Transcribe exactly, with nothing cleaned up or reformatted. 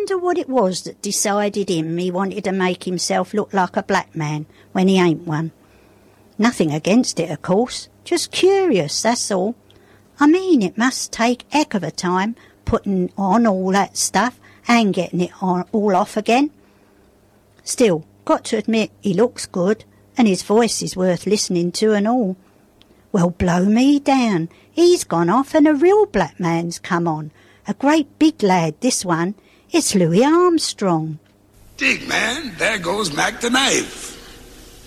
wonder what it was that decided him he wanted to make himself look like a black man when he ain't one. Nothing against it, of course. Just curious, that's all. I mean, it must take heck of a time putting on all that stuff and getting it on, all off again. Still, got to admit he looks good, and his voice is worth listening to and all. Well, blow me down. He's gone off and a real black man's come on. A great big lad, this one. It's Louis Armstrong. Dig, man, there goes Mac the Knife.